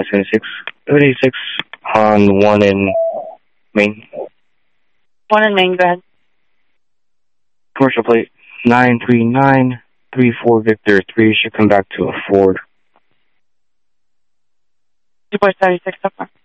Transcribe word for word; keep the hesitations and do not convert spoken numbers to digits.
twenty-six, thirty-six on one in Maine. One in Maine, go ahead. Commercial plate nine three nine three four Victor three should come back to a Ford. two four seven six so far.